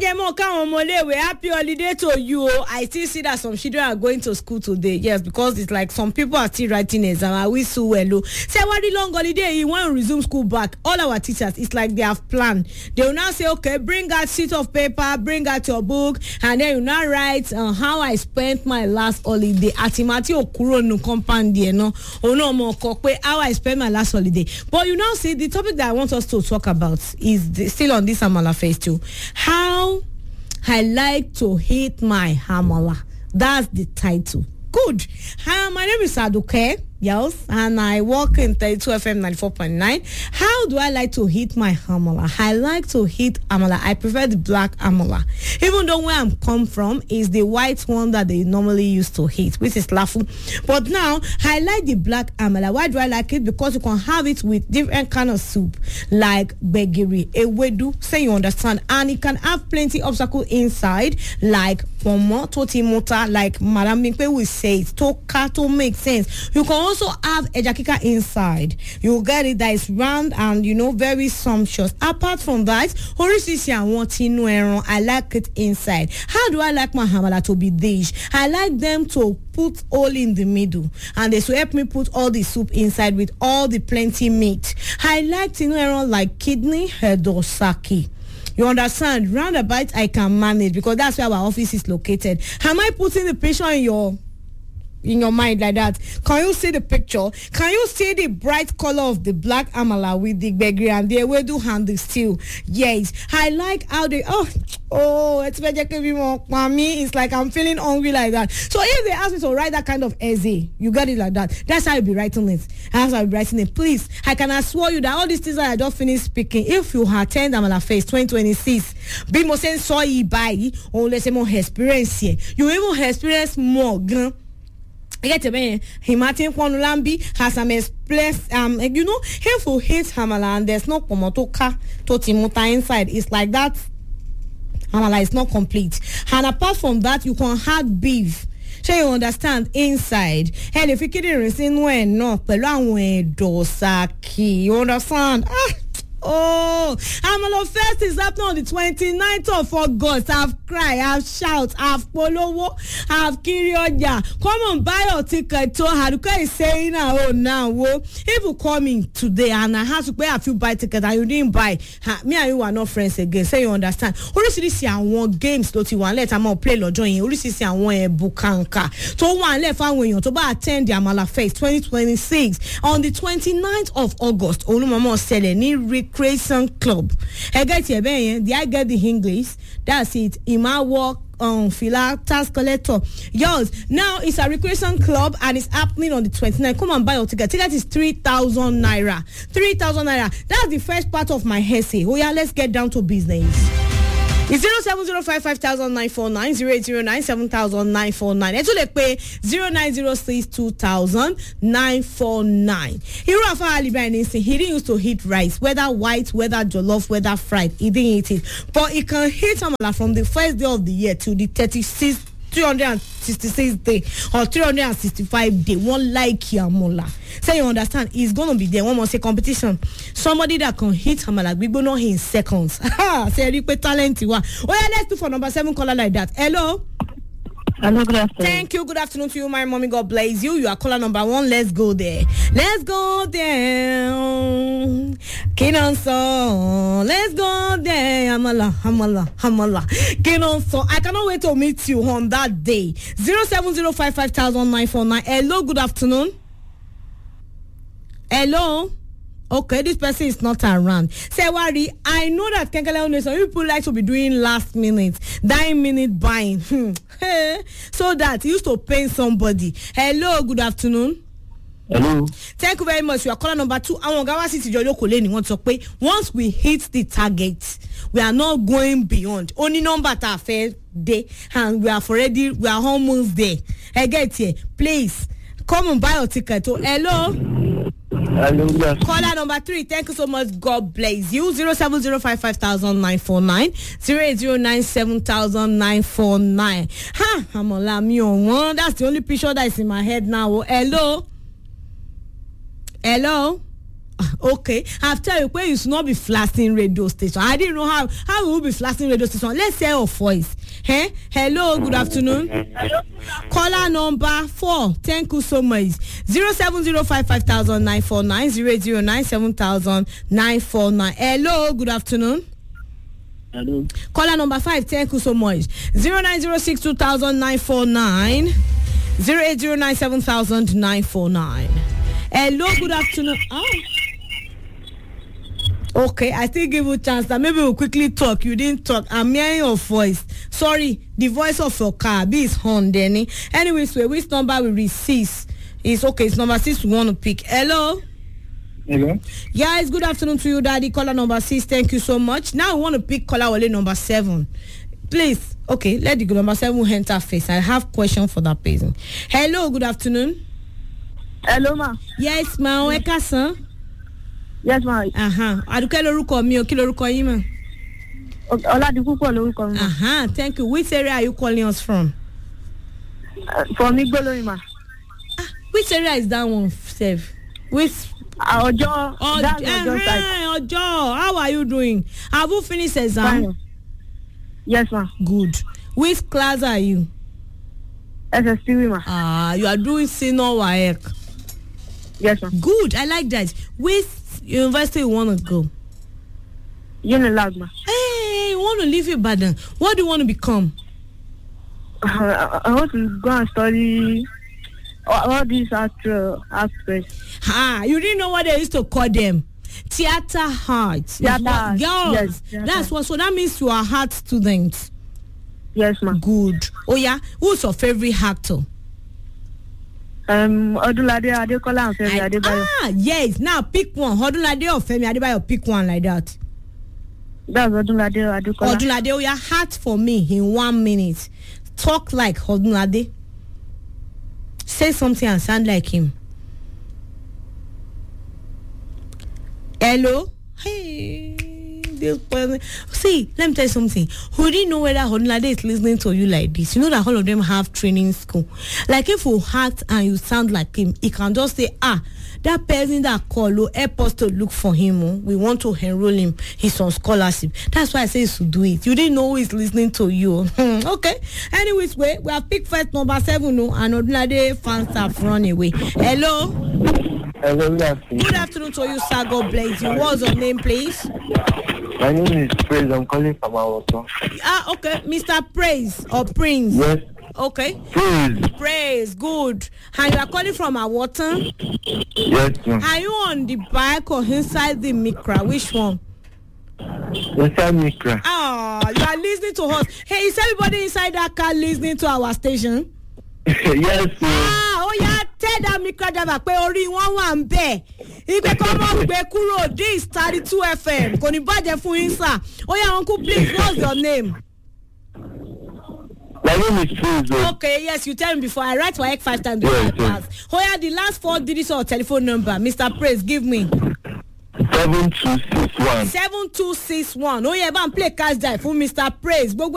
Happy holiday to you. I still see that some children are going to school today. Yes, because it's like some people are still writing exam. I wish so well. Say what the long holiday you want to resume school back. All our teachers, it's like they have planned. They will now say, okay, bring out sheet of paper, bring out your book, and then you now write how I spent my last holiday. Atimati okuro no compound there, no. No more how I spent my last holiday. But you now see the topic that I want us to talk about is still on this Amala Face too. How I like to hit my Amala. That's the title. Good. Hi, my name is Aduke. Yes, and I work in 32 FM 94.9. How do I like to hit my amala? I like to hit amala. I prefer the black amala. Even though where I'm come from is the white one that they normally used to hit, which is lafu. But now, I like the black amala. Why do I like it? Because you can have it with different kind of soup, like begiri, ewedu, say you understand. And it can have plenty of obstacle inside, like pomo, totimota, like Madam Mikpe will say, toka, to make sense. You can also have ejakika inside. You get it that is round and very sumptuous. Apart from that, I like it inside. How do I like my hamala to be dish? I like them to put all in the middle, and they should help me put all the soup inside with all the plenty meat. I like tinu like kidney, head or saki. You understand? Roundabout I can manage because that's where our office is located. Am I putting the picture in your mind like that? Can you see the picture? Can you see the bright color of the black amala with the begri and the ewedu handle still? Yes. I like how they it's like I'm feeling hungry like that. So if they ask me to write that kind of essay, you got it like that. That's how I'll be writing it. That's how I'll be writing it. Please, I can assure you that all these things that I just finished speaking, if you attend Amala Fest 2026, be more sense so you buy or let's say more experience here. You even experience more. Himatin Kwanulambi has some express if you hate Hamala and there's no pomotoka totimuta inside, it's like that Hamala is not complete. And apart from that, you can add beef. So you understand inside. And if you can't no dosaki, you understand? Oh, Amala Fest is happening on the 29th of August. I've cried, I've shouted, I've polowo, I've kirioja. Come on, buy your ticket to Haruka is saying now. If you come in today and I have to pay a few buy tickets and you didn't buy, me and you are not friends again. So you understand. Orisi I want games that you want let am play lojoyin. Orisi I want bukanka. So one left and when you to attend the Amala Fest 2026 on the 29th of August. Olumama Seleni Recreation Club. I get here, did I get the English? That's it. In my work fila tax collector. Yours. Now it's a recreation club and it's happening on the 29th. Come and buy your ticket. Ticket is 3,000 naira. 3,000 naira. That's the first part of my essay. Oh yeah, let's get down to business. It's 070550949 08097949. It's only pay 09062000-949. Hero Afa Alibi he didn't used to hit rice, whether white, whether jollof, whether fried. He didn't eat it, but he can hit Amala from the first day of the year to the 366 day or 365 day. One like Amala. So you understand, it's gonna be there. One more say competition. Somebody that can hit Amala Bigbono in seconds. Say repeat talent. Oh yeah, let's do for number 7 caller like that. Hello. Hello, good afternoon. Thank you. Good afternoon to you, my mommy. God bless you. You are caller number 1. Let's go there. Let's go there. Kinonso. Let's go there. Amala. Kinonso. I cannot wait to meet you on that day. 070550949. Hello, good afternoon. Hello. Okay, this person is not around. Say, worry, I know that Kenkele some people like to be doing last minute, 9 minute buying. So that you used to pay somebody. Hello, good afternoon. Hello. Thank you very much. You are caller number 2. Once we hit the target, we are not going beyond. Only number that fair day, and we are almost there. I get here. Please come and buy your ticket. Hello. Hello, yes. Caller number 3. Thank you so much. God bless you. 070550949 080970949. I'm on Lamio. That's the only picture that is in my head now. Hello. Okay, I've tell you where you should not be flashing radio station. I didn't know how we will be flashing radio station. Let's hear your voice. Hey, hello, good afternoon. Caller number 4. Thank you so much. 070550949 0097949. Hello, good afternoon. Hello. Caller number 5. Thank you so much. 0906200949 080970949. Hello, good afternoon. Oh. Okay, I still give you a chance that maybe we'll quickly talk. You didn't talk. I'm hearing your voice. Sorry, the voice of your car. Be is on, Denny. Anyways, which number we receive? It's okay. It's number 6 we want to pick. Hello? Hello. Yes, good afternoon to you, Daddy. Caller number 6. Thank you so much. Now we want to pick caller only number 7. Please. Okay, let the number 7 enter first. I have question for that person. Hello, good afternoon. Hello, ma. Yes, ma. Weka san. Yes, ma. Aduke lorúkọ mi o, kí lorúkọ yín ma? Oladipupo lorúkọ mi. Thank you. Which area are you calling us from? From Igboloyin, ma. Which area is that one, Sef? Which? Ojo. That's Ojo side. Ojo. How are you doing? Have you finished exam? Fine. Yes, ma. Good. Which class are you? SS3, ma. You are doing senior WAEC. Yes, ma. Good. I like that. Which university you want to go? Unilag, ma. Hey, you want to leave Ibadan. What do you want to become? I want to go and study all these actors. You didn't know what they used to call them? Theater arts. Theater. Girls. Yes, that's what. So that means you are art student. Yes, ma. Good. Oh yeah. Who's your favorite actor? Odunlade Adekola and Femi Adebayo. Yes. Now pick one. Odunlade or Femi Adebayo. Pick one like that. That's Odunlade Adekola. Odunlade, oh yeah. Heart for me in 1 minute. Talk like Odunlade. Say something and sound like him. Hello? Hey, this person. See, let me tell you something. Who didn't know whether Odunlade is listening to you like this? You know that all of them have training school. Like if you act and you sound like him, he can just say, that person that called, help us to look for him. We want to enroll him. He's on scholarship. That's why I say you should do it. You didn't know who is listening to you. Okay. Anyways, we have picked first number 7, and Odunlade fans have run away. Hello? Hello, good afternoon. Good afternoon to you, sir. God bless you. What's your name, please? My name is Praise. I'm calling from Awoto. Okay. Mr. Praise or Prince? Yes. Okay. Praise. Praise. Good. And you are calling from Awotan? Yes, ma'am. Are you on the bike or inside the Mikra? Which one? Inside Mikra. You are listening to us. Hey, is everybody inside that car listening to our station? Yes, ma'am. Yeah. Tell that Mikra driver pé orí wọn wà ń bẹ̀. Ìgbẹ́ kan mọ̀ gbé kúrò. This 32 FM. Kò ní bàjẹ́ fún yín sà. Uncle, please, what's your name? My name is Praise. Okay, yes, you tell me before. I write for X 5 times. Yes. The last 4 digits of telephone number. Mr. Praise, give me. 7261. 7261. But play cash die for Mr. Praise.